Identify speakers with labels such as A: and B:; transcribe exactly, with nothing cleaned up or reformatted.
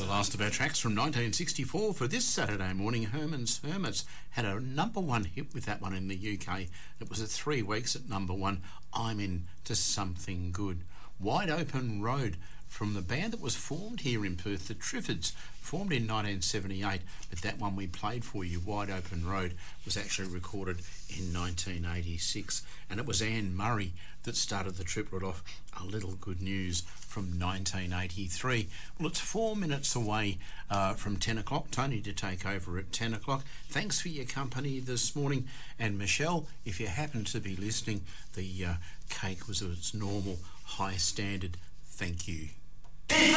A: last of our tracks from nineteen sixty-four for this Saturday morning. Herman's Hermits had a number one hit with that one in the U K. It was at three weeks at number one. I'm Into Something Good. Wide Open Road from the band that was formed here in Perth, the Triffids, formed in nineteen seventy-eight, but that one we played for you, Wide Open Road, was actually recorded in nineteen eighty-six, and it was Anne Murray that started the triplet off, A Little Good News, from nineteen eighty-three. Well, it's four minutes away uh, from ten o'clock. Tony to take over at ten o'clock. Thanks for your company this morning. And Michelle, if you happen to be listening, the uh, cake was of its normal high standard. Thank you.